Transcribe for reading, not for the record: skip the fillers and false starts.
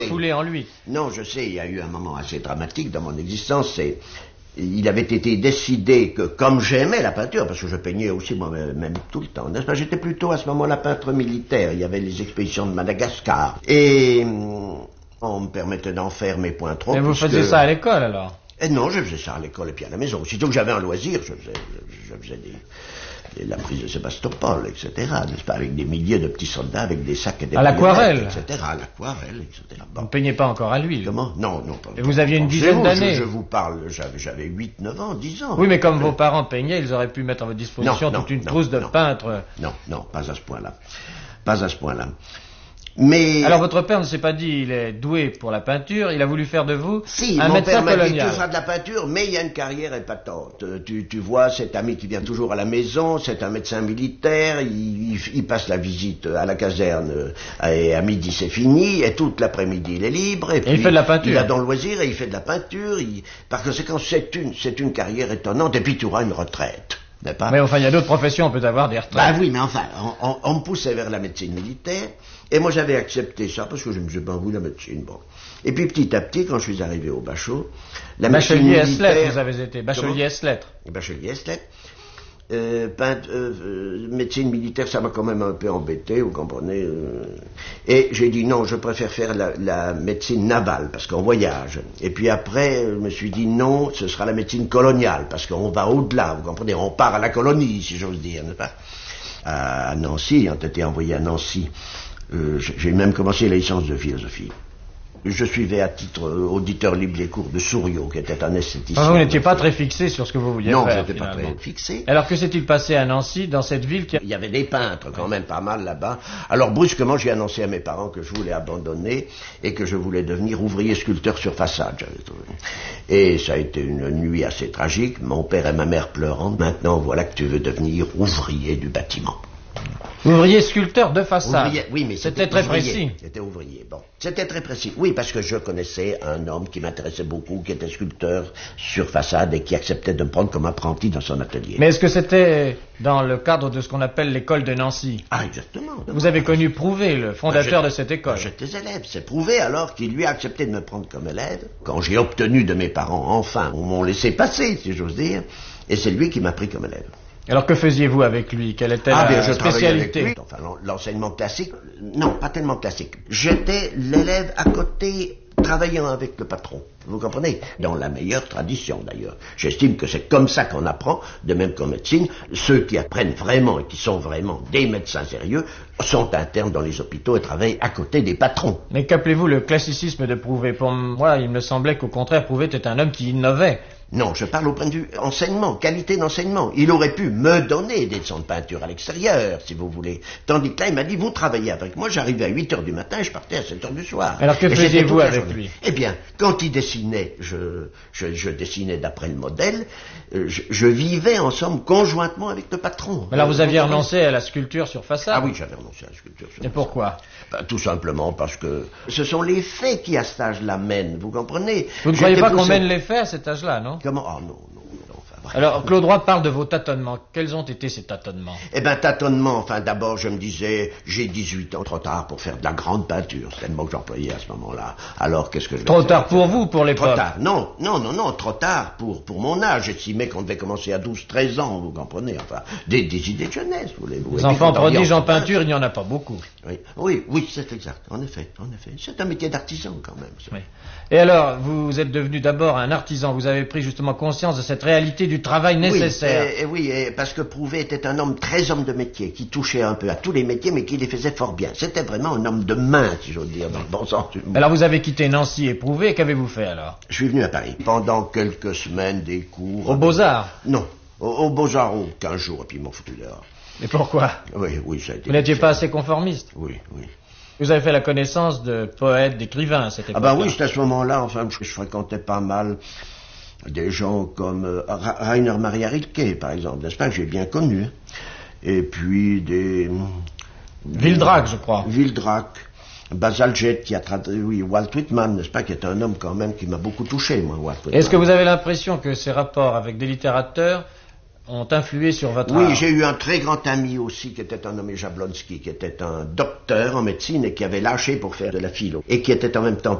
foulé en lui. Non, je sais, il y a eu un moment assez dramatique dans mon existence, il avait été décidé que, comme j'aimais la peinture, parce que je peignais aussi moi-même tout le temps, n'est-ce pas, j'étais plutôt à ce moment-là peintre militaire, il y avait les expéditions de Madagascar, et on me permettait d'en faire mes points trop. Mais vous faisiez ça à l'école, alors? Non, je faisais ça à l'école et puis à la maison. Aussitôt que j'avais un loisir, je faisais la prise de Sébastopol, etc., n'est-ce pas, avec des milliers de petits soldats, avec des sacs et des à l'aquarelle, etc., à l'aquarelle, etc. Bon. Vous ne peignez pas encore à l'huile? Comment? Non, non. Pas, et vous aviez une dizaine d'années? Je vous parle, j'avais 8, 9 ans, 10 ans. Oui, mais comme vos parents peignaient, ils auraient pu mettre à votre disposition toute une trousse de peintres. Non, pas à ce point-là. Pas à ce point-là. Mais... Alors votre père ne s'est pas dit, il est doué pour la peinture, il a voulu faire de vous un mon médecin père m'a dit, colonial. tu feras de la peinture, mais il y a une carrière épatante. Tu vois, cet ami qui vient toujours à la maison, c'est un médecin militaire, il passe la visite à la caserne, et à midi c'est fini, et toute l'après-midi il est libre, et puis il fait de la peinture. Il a dans le loisir, et il fait de la peinture, par conséquent c'est une carrière étonnante, et puis tu auras une retraite. Mais enfin, il y a d'autres professions, on peut avoir des retraites. Bah oui, mais enfin, on me poussait vers la médecine militaire, et moi j'avais accepté ça, parce que je me disais, ben oui, la médecine, bon. Et puis petit à petit, quand je suis arrivé au Bachot, la médecine militaire... Bachelier ès-lettres, vous avez été, bachelier ès-lettres. Bachelier ès-lettres. Médecine militaire, ça m'a quand même un peu embêté, vous comprenez. Et j'ai dit non, je préfère faire la médecine navale, parce qu'on voyage. Et puis après, je me suis dit non, ce sera la médecine coloniale, parce qu'on va au-delà, vous comprenez, on part à la colonie, si j'ose dire, n'est-ce pas? À Nancy, on a été envoyé à Nancy. J'ai même commencé la licence de philosophie. Je suivais à titre auditeur libre les cours de Souriau, qui était un esthéticien. Vous n'étiez pas très fixé sur ce que vous vouliez faire. Non, je n'étais pas très fixé. Alors que s'est-il passé à Nancy, dans cette ville qui... Il y avait des peintres quand même pas mal là-bas. Alors brusquement, j'ai annoncé à mes parents que je voulais abandonner et que je voulais devenir ouvrier sculpteur sur façade. Et ça a été une nuit assez tragique. Mon père et ma mère pleurant. Maintenant, voilà que tu veux devenir ouvrier du bâtiment. Ouvrier sculpteur de façade. Ouvrier, oui, mais c'était très précis. C'était ouvrier, bon. C'était très précis. Oui, parce que je connaissais un homme qui m'intéressait beaucoup, qui était sculpteur sur façade et qui acceptait de me prendre comme apprenti dans son atelier. Mais est-ce que c'était dans le cadre de ce qu'on appelle l'école de Nancy? Ah, exactement. Vous avez connu Prouvé, le fondateur de cette école. J'étais élève. C'est Prouvé alors qu'il lui a accepté de me prendre comme élève. Quand j'ai obtenu de mes parents, enfin, on m'ont laissé passer, si j'ose dire, et c'est lui qui m'a pris comme élève. Alors que faisiez-vous avec lui? Quelle était la spécialité? Avec lui. Enfin, l'enseignement classique, non, pas tellement classique. J'étais l'élève à côté, travaillant avec le patron. Vous comprenez? Dans la meilleure tradition d'ailleurs. J'estime que c'est comme ça qu'on apprend, de même qu'en médecine. Ceux qui apprennent vraiment et qui sont vraiment des médecins sérieux sont internes dans les hôpitaux et travaillent à côté des patrons. Mais qu'appelez-vous le classicisme de Prouvé? Pour moi, il me semblait qu'au contraire, Prouvé était un homme qui innovait. Non, je parle au point de vue enseignement, qualité d'enseignement. Il aurait pu me donner des leçons de peinture à l'extérieur, si vous voulez. Tandis que là, il m'a dit, vous travaillez avec moi, j'arrivais à 8h du matin et je partais à 7h du soir. Alors que faisiez-vous avec lui? Eh bien, quand il dessinait, je dessinais d'après le modèle, je vivais ensemble conjointement avec le patron. Alors vous aviez renoncé à la sculpture sur façade? Ah oui, j'avais renoncé à la sculpture sur façade. Et pourquoi? Tout simplement parce que ce sont les faits qui à cet âge-là mènent, vous comprenez? Vous ne croyez pas qu'on mène les faits à cet âge-là, non? Comment? Oh non. Enfin, alors, Claude Roy parle de vos tâtonnements. Quels ont été ces tâtonnements? Eh ben, tâtonnements, enfin, d'abord, je me disais, j'ai 18 ans, trop tard pour faire de la grande peinture. C'était le mot que j'employais à ce moment-là. Alors, qu'est-ce que je vais Trop faire? tard pour vous, pour l'époque? Trop tard. Non, trop tard pour mon âge. J'estimais qu'on devait commencer à 12, 13 ans, vous comprenez? Enfin, des idées de jeunesse, voulez-vous. Les enfants prodiges en peinture, il n'y en a pas beaucoup. Oui, c'est exact. En effet. C'est un métier d'artisan, quand même. Oui. Et alors, vous êtes devenu d'abord un artisan. Vous avez pris justement conscience de cette réalité du travail nécessaire. Oui, parce que Prouvé était un homme très homme de métier, qui touchait un peu à tous les métiers, mais qui les faisait fort bien. C'était vraiment un homme de main, si j'ose dire, dans le bon sens du mot. Alors vous avez quitté Nancy et Prouvé, qu'avez-vous fait alors? Je suis venu à Paris. Pendant quelques semaines, des cours... Aux Beaux-Arts? Non, aux Beaux-Arts, 15 jours, et puis ils m'ont foutu dehors. Et pourquoi? Oui, ça a été... Vous n'étiez pas assez conformiste? Oui. Vous avez fait la connaissance de poètes, d'écrivains à cette époque. Ah ben oui, c'est à ce moment-là, enfin, je fréquentais pas mal des gens comme Rainer Maria Rilke, par exemple, n'est-ce pas, que j'ai bien connu. Et puis des... Wildrac, je crois. Wildrac, Bazalgette, qui a traduit Walt Whitman, n'est-ce pas, qui est un homme quand même qui m'a beaucoup touché, moi, Walt Whitman. Est-ce que vous avez l'impression que ces rapports avec des littérateurs ont influé sur votre Oui, art. j'ai eu un très grand ami aussi qui était un nommé Jablonski, qui était un docteur en médecine et qui avait lâché pour faire de la philo et qui était en même temps